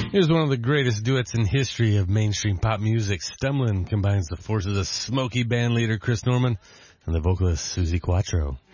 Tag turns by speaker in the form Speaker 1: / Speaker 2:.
Speaker 1: Here's one of the greatest duets in history of mainstream pop music. Stumlin combines the forces of smoky band leader Chris Norman and the vocalist Suzi Quatro.